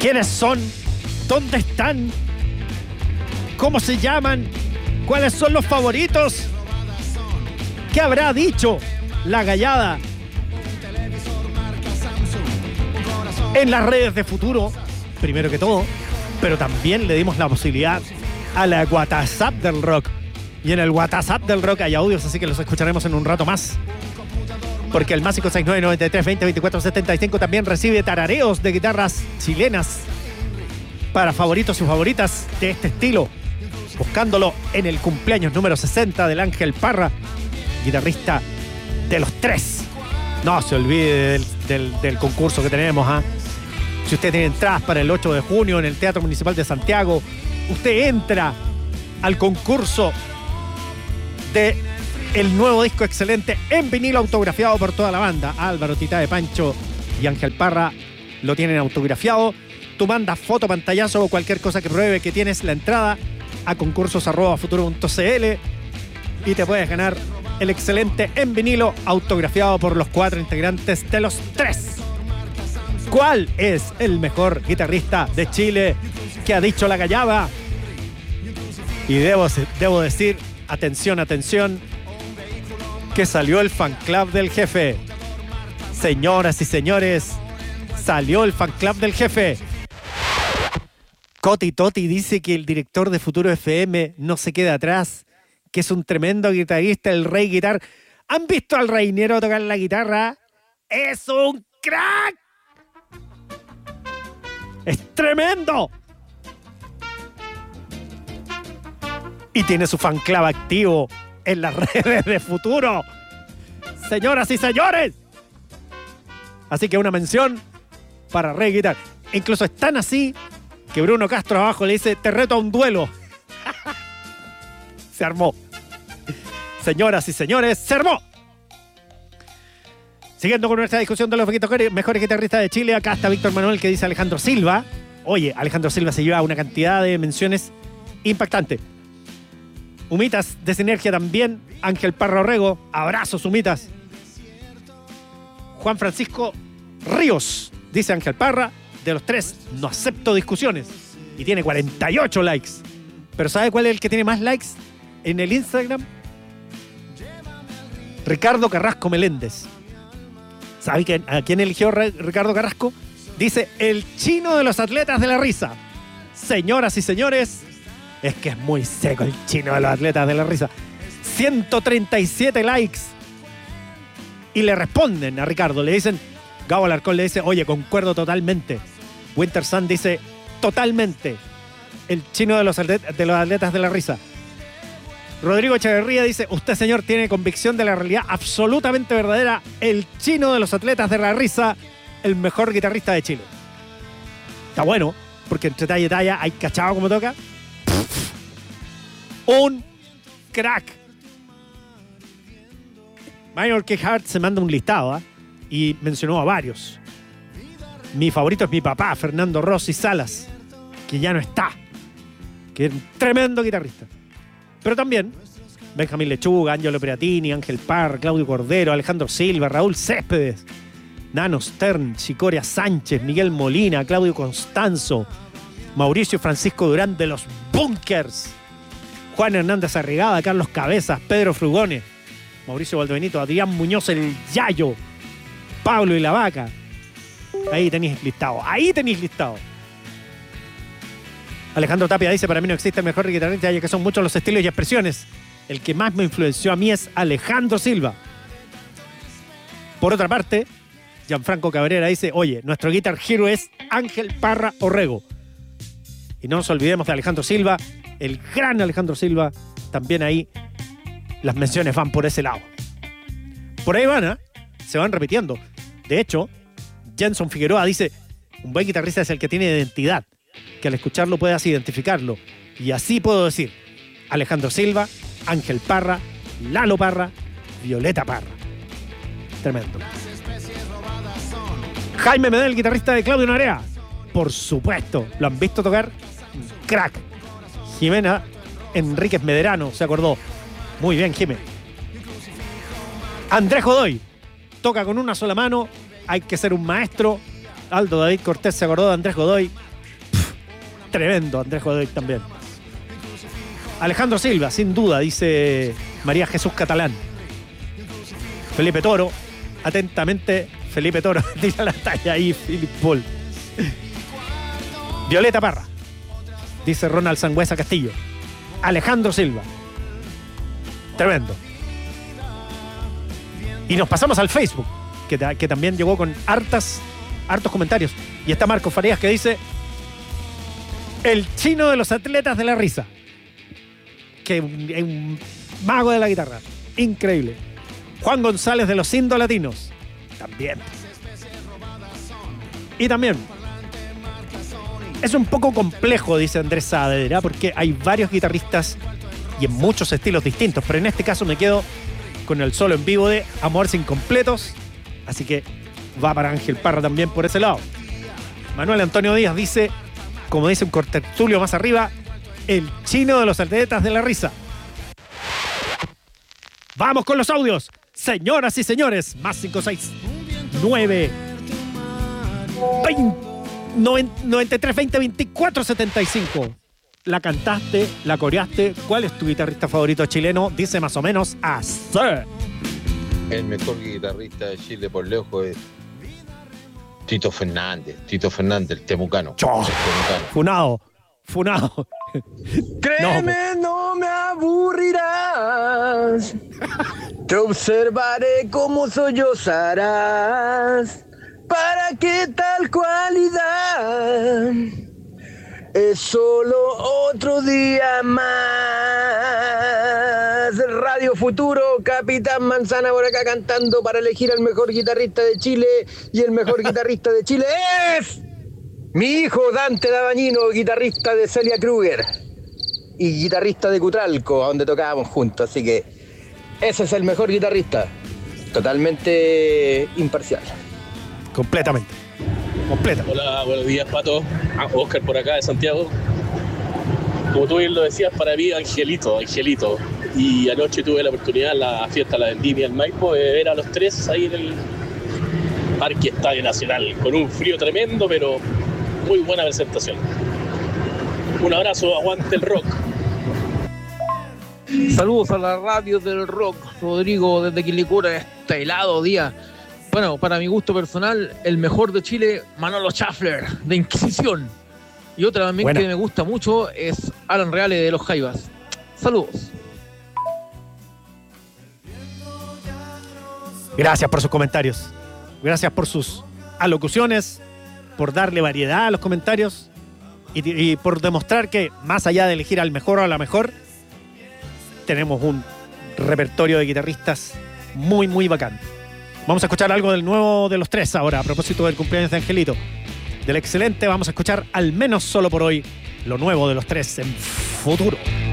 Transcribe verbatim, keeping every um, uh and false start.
¿Quiénes son? ¿Dónde están? ¿Cómo se llaman? ¿Cuáles son los favoritos? ¿Qué habrá dicho la gallada en las redes de Futuro? Primero que todo, pero también le dimos la posibilidad a la WhatsApp del Rock. Y en el WhatsApp del Rock hay audios, así que los escucharemos en un rato más. Porque el más cinco seis nueve, nueve tres, veinte, veinticuatro, setenta y cinco también recibe tarareos de guitarras chilenas para favoritos y favoritas de este estilo. Buscándolo en el cumpleaños número sesenta del Ángel Parra, guitarrista de los tres. No se olvide del, del, del concurso que tenemos, ¿eh? Si usted tiene entradas para el ocho de junio en el Teatro Municipal de Santiago, usted entra al concurso de el nuevo disco excelente en vinilo autografiado por toda la banda. Álvaro Tita de Pancho y Ángel Parra lo tienen autografiado. Tú mandas foto, pantallazo o cualquier cosa que pruebe que tienes la entrada a concursos arroba futuro punto cl y te puedes ganar el excelente en vinilo autografiado por los cuatro integrantes de los tres. ¿Cuál es el mejor guitarrista de Chile que ha dicho la gallada? Y debo, debo decir, atención, atención, que salió el fan club del jefe. Señoras y señores, salió el fan club del jefe. Coti Toti dice que el director de Futuro F M no se queda atrás, que es un tremendo guitarrista, el Rey Guitar. ¿Han visto al Reinero tocar la guitarra? ¡Es un crack! ¡Es tremendo! Y tiene su fan club activo en las redes de Futuro. Señoras y señores. Así que una mención para Rey Guitar. Incluso es tan así que Bruno Castro abajo le dice, te reto a un duelo. Se armó. Señoras y señores, se armó. Siguiendo con nuestra discusión de los mejores guitarristas de Chile, acá está Víctor Manuel que dice Alejandro Silva. Oye, Alejandro Silva se lleva una cantidad de menciones impactante. Humitas de Sinergia también. Ángel Parra Orrego. Abrazos, Humitas. Juan Francisco Ríos. Dice Ángel Parra. De los tres, no acepto discusiones. Y tiene cuarenta y ocho likes. Pero ¿sabe cuál es el que tiene más likes en el Instagram? Ricardo Carrasco Meléndez. ¿Sabe quién, a quién eligió Ricardo Carrasco? Dice, el chino de los atletas de la risa. Señoras y señores, es que es muy seco el chino de los atletas de la risa. ciento treinta y siete likes. Y le responden a Ricardo, le dicen, Gabo Alarcón le dice, oye, concuerdo totalmente. Winter Sun dice, totalmente. El chino de los, atletas, de los atletas de la risa. Rodrigo Echeverría dice, usted, señor, tiene convicción de la realidad absolutamente verdadera. El chino de los atletas de la risa, el mejor guitarrista de Chile. Está bueno, porque entre talla y talla hay cachado como toca. Un crack. Minor Key Hart se manda un listado, ¿eh? Y mencionó a varios. Mi favorito es mi papá, Fernando Rossi Salas, que ya no está, que es un tremendo guitarrista. Pero también Benjamín Lechuga, Angelo Peratini, Ángel Parra, Claudio Cordero, Alejandro Silva, Raúl Céspedes, Nano Stern, Chicoria Sánchez, Miguel Molina, Claudio Constanzo, Mauricio Francisco Durán de los Bunkers, Juan Hernández Arrigada, Carlos Cabezas, Pedro Frugone, Mauricio Valdobenito, Adrián Muñoz el Yayo, Pablo y la Vaca. Ahí tenéis listado, ahí tenéis listado. Alejandro Tapia dice, para mí no existe mejor guitarrista, ya que son muchos los estilos y expresiones. El que más me influenció a mí es Alejandro Silva. Por otra parte, Gianfranco Cabrera dice, oye, nuestro guitar hero es Ángel Parra Orrego. Y no nos olvidemos de Alejandro Silva, el gran Alejandro Silva. También ahí las menciones van por ese lado. Por ahí van, ¿eh? Se van repitiendo. De hecho, Jenson Figueroa dice, un buen guitarrista es el que tiene identidad, que al escucharlo puedas identificarlo. Y así puedo decir, Alejandro Silva, Ángel Parra, Lalo Parra, Violeta Parra. Tremendo. Jaime Medel, guitarrista de Claudio Narea. Por supuesto, lo han visto tocar. Crack. Jimena Enríquez Mederano se acordó. Muy bien, Jimé. Andrés Godoy toca con una sola mano. Hay que ser un maestro. Aldo David Cortés se acordó de Andrés Godoy. Tremendo, Andrés Godoy también. Alejandro Silva, sin duda, dice María Jesús Catalán. Felipe Toro, atentamente, Felipe Toro, tira la talla ahí, Philip Paul. Violeta Parra, dice Ronald Sangüesa Castillo. Alejandro Silva. Tremendo. Y nos pasamos al Facebook, que, que también llegó con hartas, hartos comentarios. Y está Marco Farías que dice: el chino de los atletas de la risa. Que es un, un mago de la guitarra. Increíble. Juan González de los Indolatinos. También. Y también es un poco complejo, dice Andrés Saavedra, porque hay varios guitarristas y en muchos estilos distintos, pero en este caso me quedo con el solo en vivo de Amores Incompletos, así que va para Ángel Parra también por ese lado. Manuel Antonio Díaz dice, como dice un contertulio más arriba, el chino de los atletas de la risa. Vamos con los audios, señoras y señores. Más cinco seis nueve noventa y tres veinte veinticuatro setenta y cinco. La cantaste, la coreaste. ¿Cuál es tu guitarrista favorito chileno? Dice más o menos así. El mejor guitarrista de Chile por lejos es Tito Fernández. Tito Fernández, el temucano. Cho, el temucano. Funado, funado. Créeme, no, no me aburrirás. Te observaré como sollozarás. ¿Para qué tal cualidad? Es solo otro día más. Radio Futuro, Capitán Manzana por acá cantando para elegir al mejor guitarrista de Chile. Y el mejor guitarrista de Chile es mi hijo Dante Dabañino, guitarrista de Celia Kruger y guitarrista de Cutralco, donde tocábamos juntos. Así que ese es el mejor guitarrista, totalmente imparcial. Completamente. Completa. Hola, buenos días, Pato. Ah, Oscar por acá de Santiago. Como tú bien lo decías, para mí Angelito, Angelito. Y anoche tuve la oportunidad en la fiesta, la vendimia en Maipo, de ver a los tres ahí en el Parque Estadio Nacional, con un frío tremendo, pero muy buena presentación. Un abrazo, aguante el rock. Saludos a la radio del rock, Rodrigo desde Quilicura, este helado día. Bueno, para mi gusto personal, el mejor de Chile, Manolo Schaffler, de Inquisición. Y otra también Buena. que me gusta mucho es Alan Reale de Los Jaivas. Saludos. Gracias por sus comentarios. Gracias por sus alocuciones, por darle variedad a los comentarios y, y por demostrar que, más allá de elegir al mejor o a la mejor, tenemos un repertorio de guitarristas muy, muy bacán. Vamos a escuchar algo del nuevo de los tres ahora, a propósito del cumpleaños de Angelito. Del excelente, vamos a escuchar al menos solo por hoy lo nuevo de los tres en Futuro.